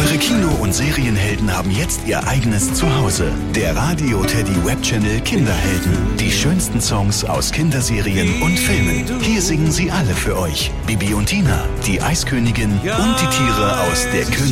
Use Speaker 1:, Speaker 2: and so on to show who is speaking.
Speaker 1: Unsere Kino- und Serienhelden haben jetzt ihr eigenes Zuhause. Der Radio Teddy Webchannel Kinderhelden. Die schönsten Songs aus Kinderserien und Filmen. Hier singen sie alle für euch. Bibi und Tina, die Eiskönigin und die Tiere aus der